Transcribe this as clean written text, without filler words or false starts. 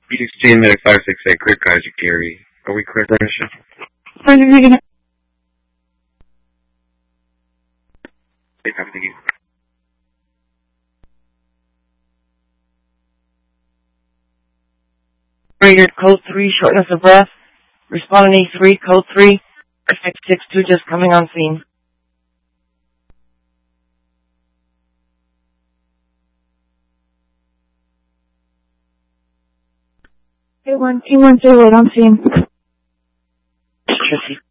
PhD Medic 568, clear Kaiser Gary. Are we clear, Russia? Rated code 3, shortness of breath. Responding E3, code 3. 662 just coming on scene. T1, T1, right on scene. Trissy.